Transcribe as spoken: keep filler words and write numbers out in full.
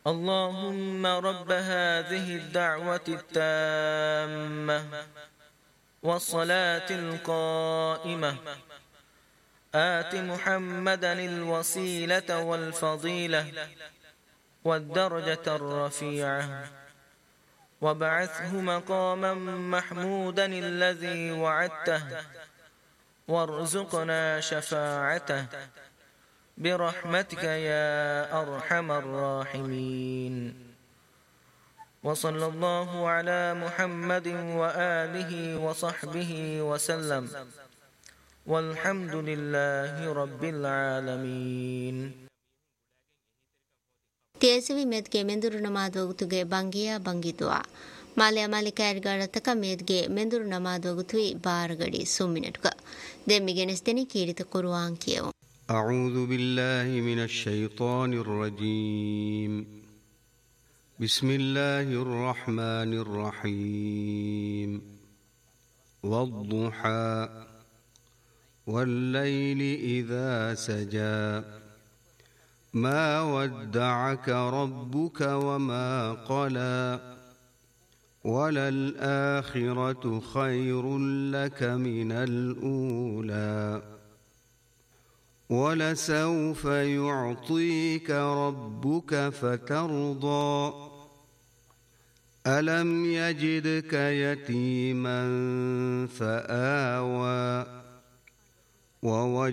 اللهم رب هذه الدعوة التامة والصلاة القائمة آت محمدا الوسيلة والفضيلة والدرجة الرفيعة وابعثه مقاما محمودا الذي وعدته وارزقنا شفاعته برحمتك يا أرحم الراحمين. وصلى الله على محمد وآله وصحبه وسلم والحمد لله رب العالمين. تيسوي مدكي مندر نماز وقتوغي بانگيا بانگي دعا مالي مالي كارغارتك مدكي مندر نماز وقتوي بارغدي سومينتك دمي گنستني كيرت قرآن كيو. أعوذ بالله من الشيطان الرجيم. بسم الله الرحمن الرحيم. والضحى والليل إذا سجى ما ودعك ربك وما قلى وللآخرة خير لك من الأولى ولسوف يعطيك ربك فترضى ألم يجدك يتيما فآوى ووجدك